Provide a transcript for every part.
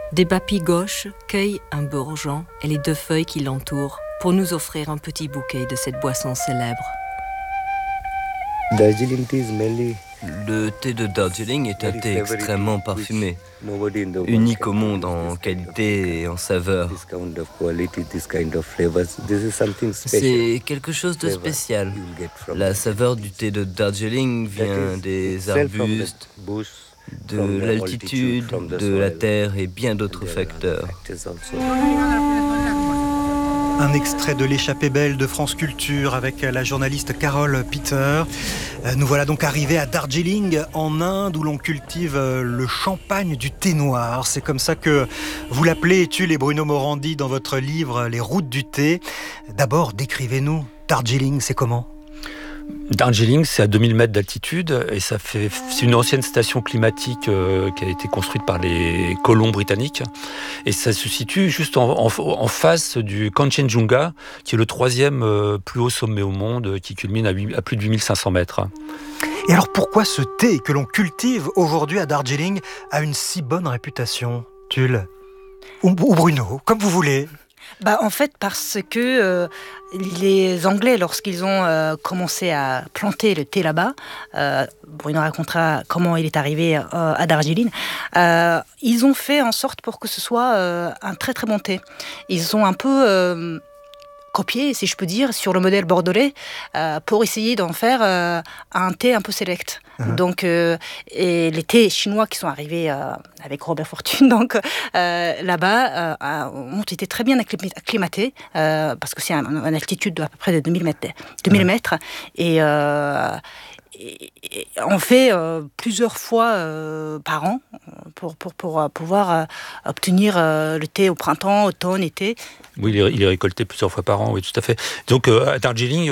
Des bapigoches cueillent un bourgeon et les 2 feuilles qui l'entourent pour nous offrir un petit bouquet de cette boisson célèbre. Le thé de Darjeeling est un thé extrêmement parfumé, unique au monde en qualité et en saveur. C'est quelque chose de spécial. La saveur du thé de Darjeeling vient des arbustes, de l'altitude, de la terre et bien d'autres facteurs. Un extrait de l'échappée belle de France Culture avec la journaliste Carole Peter. Nous voilà donc arrivés à Darjeeling, en Inde, où l'on cultive le champagne du thé noir. C'est comme ça que vous l'appelez, Tulle et Bruno Morandi, dans votre livre Les routes du thé. D'abord, décrivez-nous, Darjeeling, c'est comment ? Darjeeling, c'est à 2000 mètres d'altitude et c'est une ancienne station climatique qui a été construite par les colons britanniques. Et ça se situe juste en face du Kanchenjunga, qui est le 3e plus haut sommet au monde, qui culmine à plus de 8500 mètres. Et alors pourquoi ce thé que l'on cultive aujourd'hui à Darjeeling a une si bonne réputation, Tulle ou Bruno, comme vous voulez? En fait, parce que les Anglais, lorsqu'ils ont commencé à planter le thé là-bas, Bruno racontera comment il est arrivé à Darjeeling, ils ont fait en sorte pour que ce soit un très très bon thé. Ils ont un peu copié, si je peux dire, sur le modèle bordelais pour essayer d'en faire un thé un peu select. Donc, et les thés chinois qui sont arrivés avec Robert Fortune, donc là-bas, ont été très bien acclimatés parce que c'est une altitude d'à peu près de 2000 mètres. 2000 mètres et on fait plusieurs fois par an pour pouvoir obtenir le thé au printemps, automne, été. Oui, il est récolté plusieurs fois par an, oui, tout à fait. Donc à Darjeeling,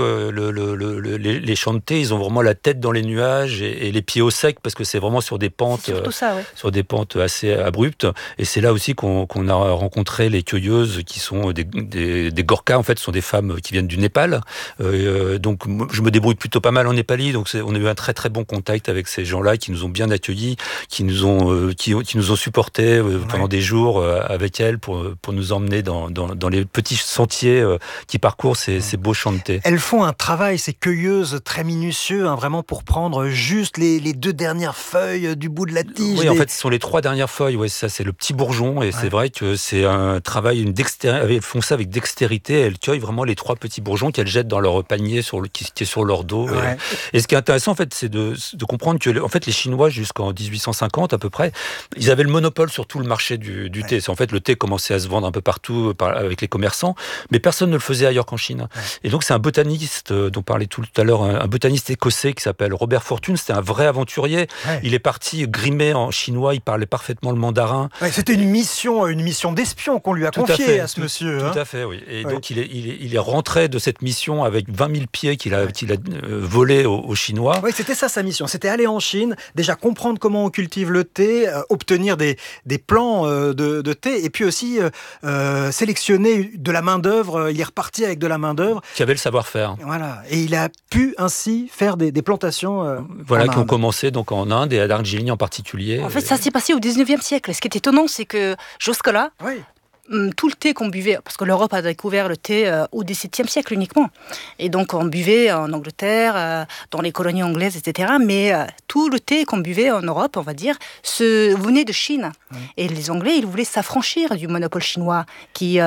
les champs de thé, ils ont vraiment la tête dans les nuages et les pieds au sec parce que c'est vraiment sur des pentes, sur des pentes assez abruptes. Et c'est là aussi qu'on a rencontré les cueilleuses qui sont des Gorkhas. En fait, ce sont des femmes qui viennent du Népal. Donc je me débrouille plutôt pas mal en népali. Donc on a eu un très très bon contact avec ces gens-là qui nous ont bien accueillis, qui nous ont supportés pendant des jours avec elles pour nous emmener dans les petits sentiers qui parcourent ces beaux champs de thé. Elles font un travail, ces cueilleuses, très minutieux, vraiment pour prendre juste les 2 dernières feuilles du bout de la tige. Oui, en fait, ce sont les 3 dernières feuilles. Ouais, ça, c'est le petit bourgeon. Et c'est vrai que c'est un travail, elles font ça avec dextérité. Elles cueillent vraiment les 3 petits bourgeons qu'elles jettent dans leur panier qui est sur leur dos. Ouais. Et ce qui est intéressant, en fait, c'est de comprendre que en fait, les Chinois, jusqu'en 1850 à peu près, ils avaient le monopole sur tout le marché du thé. C'est en fait, le thé commençait à se vendre un peu partout avec les commerçants, mais personne ne le faisait ailleurs qu'en Chine. Ouais. Et donc c'est un botaniste dont parlait tout à l'heure, un botaniste écossais qui s'appelle Robert Fortune. C'était un vrai aventurier. Ouais. Il est parti grimé en chinois, il parlait parfaitement le mandarin. Ouais, c'était une mission d'espion qu'on lui a confiée à ce monsieur. Tout à fait, oui. Et donc il est rentré de cette mission avec 20 000 pieds qu'il a volé aux Chinois. Oui, c'était ça sa mission. C'était aller en Chine, déjà comprendre comment on cultive le thé, obtenir des plants de thé, et puis aussi sélectionner de la main-d'œuvre. Il est reparti avec de la main-d'œuvre. Qui avait le savoir-faire. Voilà. Et il a pu ainsi faire des plantations. Voilà, qui ont commencé donc en Inde et à Darjeeling en particulier. En fait, ça s'est passé au 19e siècle. Ce qui est étonnant, c'est que jusque-là, tout le thé qu'on buvait, parce que l'Europe a découvert le thé au XVIIe siècle uniquement, et donc on buvait en Angleterre, dans les colonies anglaises, etc. Mais tout le thé qu'on buvait en Europe, on va dire, venait de Chine. Et les Anglais, ils voulaient s'affranchir du monopole chinois, qui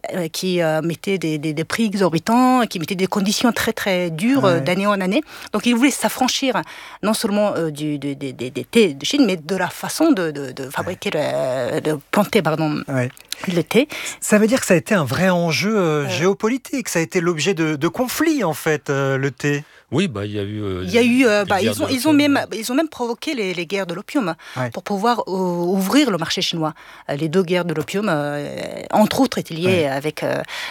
mettait des prix exorbitants, qui mettait des conditions très très dures d'année en année. Donc ils voulaient s'affranchir non seulement des thés de Chine, mais de la façon de fabriquer, de planter, le thé. Ça veut dire que ça a été un vrai enjeu géopolitique, ça a été l'objet de conflits en fait, le thé. Oui, il y a eu. Ils ont même provoqué les guerres de l'opium pour pouvoir ouvrir le marché chinois. Les 2 guerres de l'opium, entre autres, étaient liées avec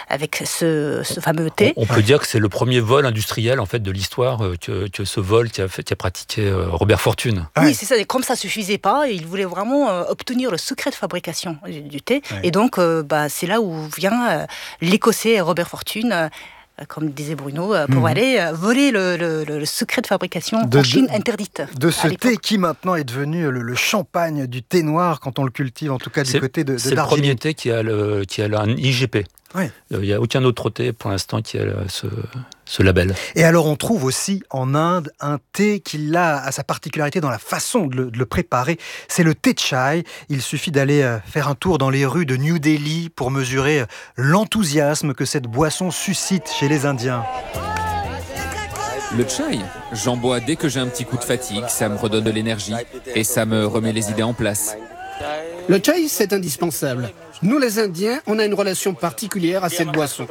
ce fameux thé. On peut dire que c'est le premier vol industriel en fait de l'histoire que ce vol qu'a pratiqué Robert Fortune. Oui, c'est ça. Et comme ça suffisait pas, il voulait vraiment obtenir le secret de fabrication du thé. Et donc, c'est là où vient l'Écossais Robert Fortune. comme disait Bruno, pour aller voler le secret de fabrication en Chine interdite. De ce thé qui maintenant est devenu le champagne du thé noir quand on le cultive, en tout cas du côté de C'est Darjeeling. le premier thé qui a un IGP. Oui. Il n'y a aucun autre thé pour l'instant qui a ce label. Et alors on trouve aussi en Inde un thé qui a sa particularité dans la façon de le préparer. C'est le thé chai. Il suffit d'aller faire un tour dans les rues de New Delhi pour mesurer l'enthousiasme que cette boisson suscite chez les Indiens. Le chai, j'en bois dès que j'ai un petit coup de fatigue, ça me redonne de l'énergie et ça me remet les idées en place. Le chai, c'est indispensable. Nous, les Indiens, on a une relation particulière à cette boisson.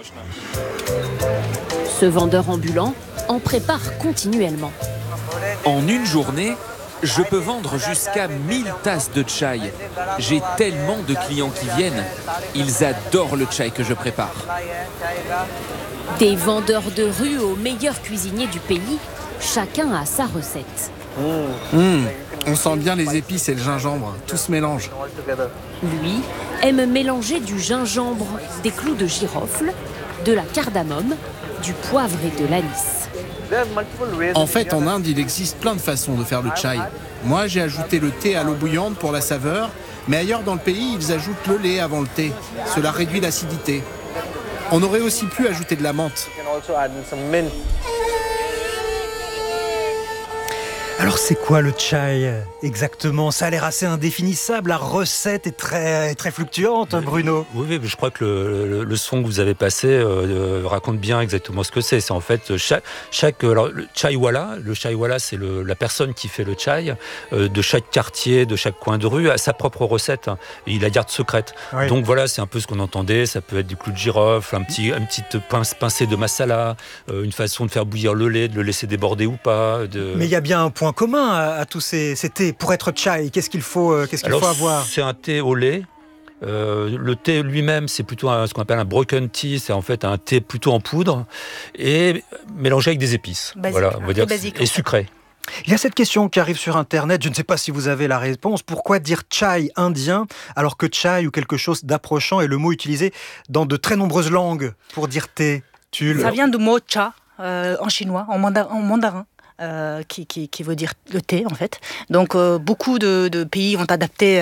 Ce vendeur ambulant en prépare continuellement. En une journée, je peux vendre jusqu'à 1000 tasses de chai. J'ai tellement de clients qui viennent. Ils adorent le chai que je prépare. Des vendeurs de rue aux meilleurs cuisiniers du pays, chacun a sa recette. On sent bien les épices et le gingembre, tout se mélange. Lui aime mélanger du gingembre, des clous de girofle, de la cardamome, du poivre et de l'anis. En fait, en Inde, il existe plein de façons de faire le chai. Moi, j'ai ajouté le thé à l'eau bouillante pour la saveur, mais ailleurs dans le pays, ils ajoutent le lait avant le thé. Cela réduit l'acidité. On aurait aussi pu ajouter de la menthe. Alors c'est quoi le chai exactement? Ça a l'air assez indéfinissable, la recette est très fluctuante, Bruno. Oui, mais je crois que le son que vous avez passé raconte bien exactement ce que c'est. C'est en fait alors, le chaiwala, c'est la personne qui fait le chai de chaque quartier, de chaque coin de rue, a sa propre recette. Et il la garde secrète. Oui. Donc voilà, c'est un peu ce qu'on entendait. Ça peut être du clou de girofle, une petite pincée de masala, une façon de faire bouillir le lait, de le laisser déborder ou pas. Mais il y a bien un point commun à tous ces thés. Pour être chai, qu'est-ce qu'il faut avoir? C'est un thé au lait. Le thé lui-même, c'est plutôt ce qu'on appelle un broken tea, c'est en fait un thé plutôt en poudre et mélangé avec des épices. Basique, voilà, on va dire, basique, et sucré. Il y a cette question qui arrive sur Internet, je ne sais pas si vous avez la réponse. Pourquoi dire chai indien alors que chai ou quelque chose d'approchant est le mot utilisé dans de très nombreuses langues pour dire thé? Ça vient du mot cha en chinois, en mandarin. Qui veut dire le thé en fait. Donc beaucoup de pays ont adopté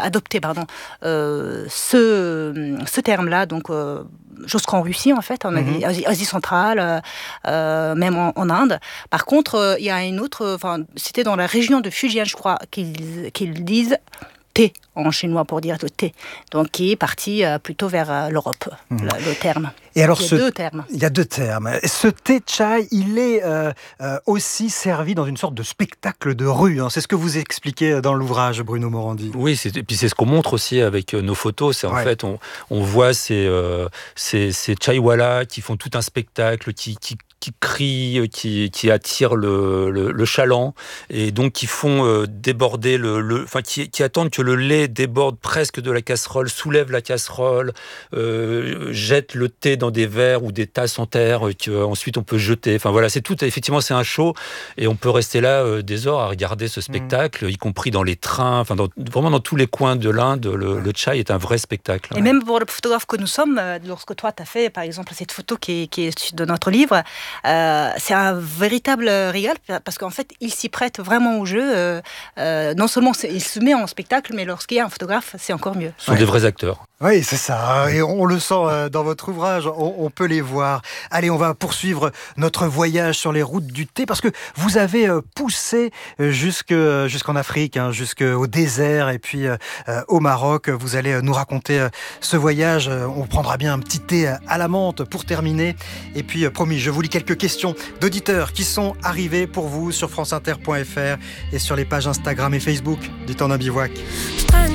ce terme-là. Donc jusqu'en Russie en fait, en Asie centrale, même en Inde. Par contre, il y a une autre. C'était dans la région de Fujian, je crois, qu'ils disent thé en chinois pour dire le thé, donc qui est parti plutôt vers l'Europe, le terme. Et alors, il y a deux termes. Ce thé chai, il est aussi servi dans une sorte de spectacle de rue. Hein. C'est ce que vous expliquez dans l'ouvrage, Bruno Morandi. Oui, et puis c'est ce qu'on montre aussi avec nos photos. C'est en fait, on voit ces chaiwalas qui font tout un spectacle, qui crient, qui attirent le chaland et donc qui font déborder qui attendent que le lait déborde presque de la casserole, soulève la casserole, jette le thé dans des verres ou des tasses en terre qu'ensuite on peut jeter. Enfin voilà, c'est tout. Effectivement, c'est un show et on peut rester là des heures à regarder ce spectacle, y compris dans les trains, vraiment dans tous les coins de l'Inde. Le chai est un vrai spectacle. Et même pour le photographe que nous sommes, lorsque toi tu as fait par exemple cette photo qui est de notre livre, c'est un véritable régal parce qu'en fait il s'y prête vraiment au jeu. Non seulement il se met en spectacle, mais lorsqu'il y a un photographe, c'est encore mieux. Ce sont des vrais acteurs. Oui, c'est ça. Et on le sent dans votre ouvrage, on peut les voir. Allez, on va poursuivre notre voyage sur les routes du thé parce que vous avez poussé jusqu'en Afrique, jusqu'au désert et puis au Maroc. Vous allez nous raconter ce voyage. On prendra bien un petit thé à la menthe pour terminer. Et puis, promis, je vous lis quelques questions d'auditeurs qui sont arrivées pour vous sur franceinter.fr et sur les pages Instagram et Facebook du Temps d'un bivouac.